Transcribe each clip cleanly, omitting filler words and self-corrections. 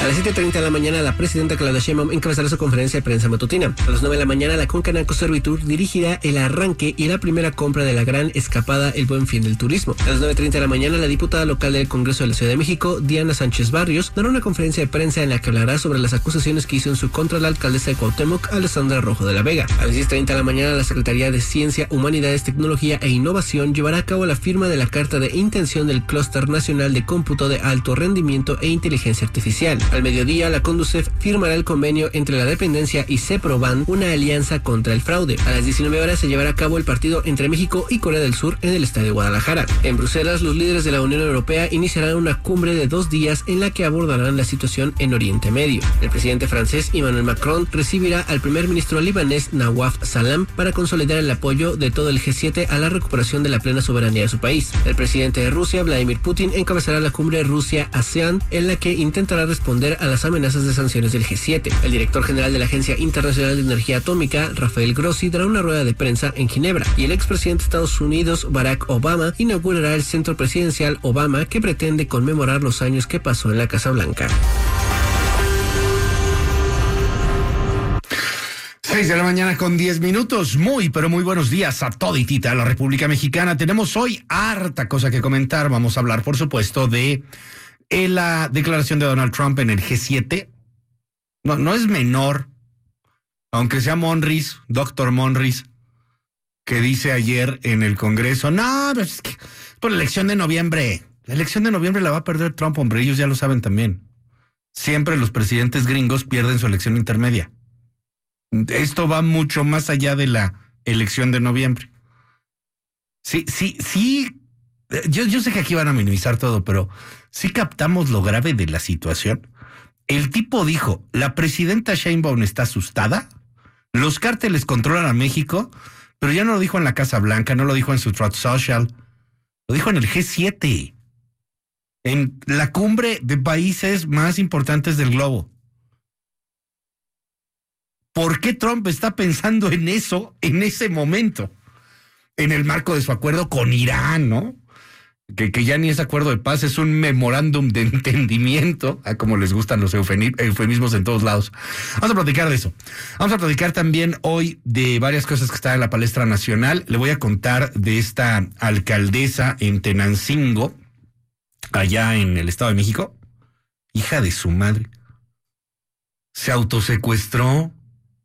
A las 7:30 de la mañana, la presidenta Claudia Sheinbaum encabezará su conferencia de prensa matutina. A las 9 de la mañana, la Concanaco Servitur dirigirá el arranque y la primera compra de la gran escapada El Buen Fin del Turismo. A las 9:30 de la mañana, la diputada local del Congreso de la Ciudad de México, Diana Sánchez Barrios, dará una conferencia de prensa en la que hablará sobre las acusaciones que hizo en su contra la alcaldesa de Cuauhtémoc, Alessandra Rojo de la Vega. A las 10:30 de la mañana, la Secretaría de Ciencia, Humanidades, Tecnología e Innovación llevará a cabo la firma de la Carta de Intención del Clúster Nacional de Cómputo de Alto Rendimiento e Inteligencia Artificial. Al mediodía, la Conducef firmará el convenio entre la dependencia y CEPROBAN, una alianza contra el fraude. A las 19 horas se llevará a cabo el partido entre México y Corea del Sur en el Estadio Guadalajara. En Bruselas, los líderes de la Unión Europea iniciarán una cumbre de 2 días en la que abordarán la situación en Oriente Medio. El presidente francés Emmanuel Macron recibirá al primer ministro libanés Nawaf Salam para consolidar el apoyo de todo el G7 a la recuperación de la plena soberanía de su país. El presidente de Rusia, Vladimir Putin, encabezará la cumbre Rusia-ASEAN en la que intentará responder a las amenazas de sanciones del G7. El director general de la Agencia Internacional de Energía Atómica, Rafael Grossi, dará una rueda de prensa en Ginebra, y el expresidente de Estados Unidos, Barack Obama, inaugurará el Centro Presidencial Obama, que pretende conmemorar los años que pasó en la Casa Blanca. 6 de la mañana con 10 minutos. Muy, pero muy buenos días a toditita la República Mexicana. Tenemos hoy harta cosa que comentar. Vamos a hablar, por supuesto, de la declaración de Donald Trump en el G7. No es menor, aunque sea Monris, doctor Monris, que dice ayer en el Congreso, no, es que por la elección de noviembre. La elección de noviembre la va a perder Trump, hombre, ellos ya lo saben también. Siempre los presidentes gringos pierden su elección intermedia. Esto va mucho más allá de la elección de noviembre. Sí. Yo sé que aquí van a minimizar todo, pero sí captamos lo grave de la situación. El tipo dijo, la presidenta Sheinbaum está asustada, los cárteles controlan a México, pero ya no lo dijo en la Casa Blanca, no lo dijo en su Truth Social, lo dijo en el G7, en la cumbre de países más importantes del globo. ¿Por qué Trump está pensando en eso en ese momento? En el marco de su acuerdo con Irán, ¿no? Que ya ni es acuerdo de paz, es un memorándum de entendimiento, como les gustan los eufemismos en todos lados. Vamos a platicar de eso. Vamos a platicar también hoy de varias cosas que están en la palestra nacional. Le voy a contar de esta alcaldesa en Tenancingo, allá en el Estado de México. Hija de su madre. Se autosecuestró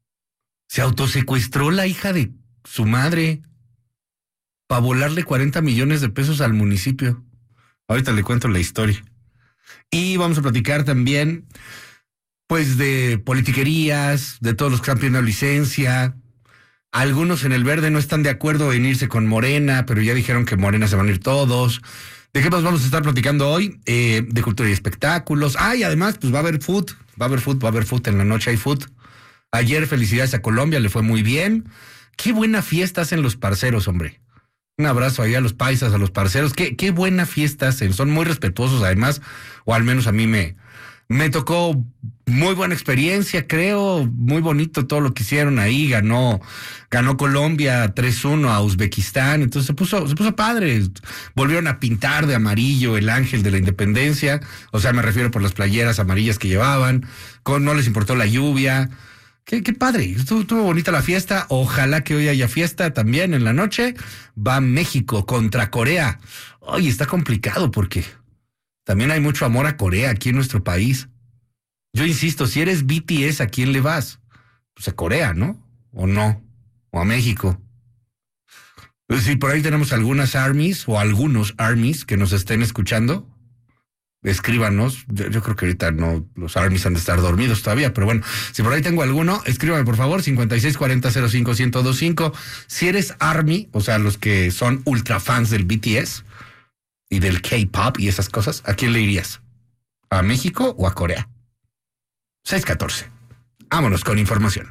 la hija de su madre para volarle 40 millones de pesos al municipio. Ahorita le cuento la historia. Y vamos a platicar también, pues, de politiquerías, de todos los que están pidiendo licencia. Algunos en el Verde no están de acuerdo en irse con Morena, pero ya dijeron que Morena se van a ir todos. ¿De qué más vamos a estar platicando hoy? De cultura y espectáculos. Y además, pues va a haber food. Va a haber food en la noche, hay food. Ayer, felicidades a Colombia, le fue muy bien. Qué buena fiesta hacen los parceros, hombre. Un abrazo ahí a los paisas, a los parceros. Qué buena fiesta hacen. Son muy respetuosos, además, o al menos a mí me tocó muy buena experiencia, creo. Muy bonito todo lo que hicieron ahí. Ganó Colombia 3-1 a Uzbekistán. Entonces se puso padre. Volvieron a pintar de amarillo el ángel de la independencia. O sea, me refiero por las playeras amarillas que llevaban. No les importó la lluvia. Qué padre, estuvo bonita la fiesta. Ojalá que hoy haya fiesta también en la noche. Va México contra Corea. Oye, está complicado porque también hay mucho amor a Corea aquí en nuestro país. Yo insisto, si eres BTS, ¿a quién le vas? Pues a Corea, ¿no? ¿O no? ¿O a México? Pues si por ahí tenemos algunas armies o algunos armies que nos estén escuchando, escríbanos. Yo creo que ahorita no, los armies han de estar dormidos todavía, pero bueno, si por ahí tengo alguno, escríbame por favor, 5640-05-1025. Si eres army, o sea, los que son ultra fans del BTS y del K-pop y esas cosas, ¿a quién le irías? ¿A México o a Corea? 6:14. Vámonos con información.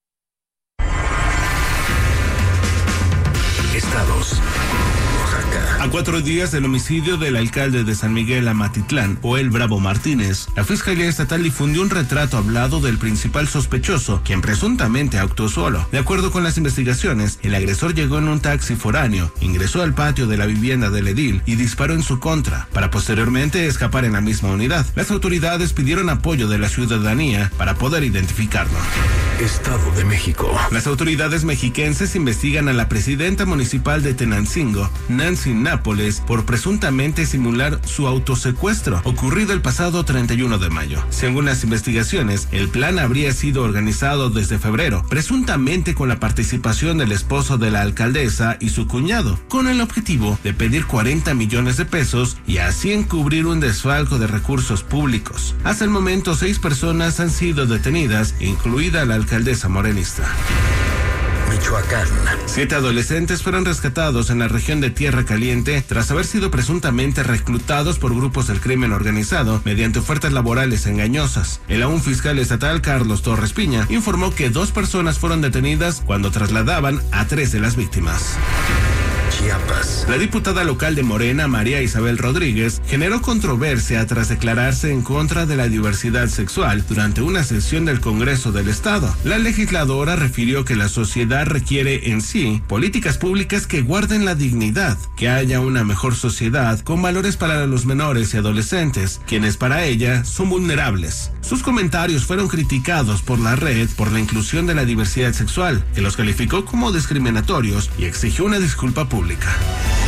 Estados: Oaxaca, A 4 días del homicidio del alcalde de San Miguel Amatitlán, Joel Bravo Martínez, la Fiscalía Estatal difundió un retrato hablado del principal sospechoso, quien presuntamente actuó solo. De acuerdo con las investigaciones, el agresor llegó en un taxi foráneo, ingresó al patio de la vivienda del edil y disparó en su contra, para posteriormente escapar en la misma unidad. Las autoridades pidieron apoyo de la ciudadanía para poder identificarlo. Estado de México. Las autoridades mexiquenses investigan a la presidenta municipal de Tenancingo, Nancy Nápoles, por presuntamente simular su autosecuestro, ocurrido el pasado 31 de mayo. Según las investigaciones, el plan habría sido organizado desde febrero, presuntamente con la participación del esposo de la alcaldesa y su cuñado, con el objetivo de pedir 40 millones de pesos y así encubrir un desfalco de recursos públicos. Hasta el momento, 6 personas han sido detenidas, incluida la alcaldesa morenista. Michoacán. 7 adolescentes fueron rescatados en la región de Tierra Caliente tras haber sido presuntamente reclutados por grupos del crimen organizado mediante ofertas laborales engañosas. El aún fiscal estatal Carlos Torres Piña informó que 2 personas fueron detenidas cuando trasladaban a 3 de las víctimas. Chiapas. La diputada local de Morena, María Isabel Rodríguez, generó controversia tras declararse en contra de la diversidad sexual durante una sesión del Congreso del Estado. La legisladora refirió que la sociedad requiere en sí políticas públicas que guarden la dignidad, que haya una mejor sociedad con valores para los menores y adolescentes, quienes para ella son vulnerables. Sus comentarios fueron criticados por la red por la inclusión de la diversidad sexual, que los calificó como discriminatorios y exigió una disculpa pública.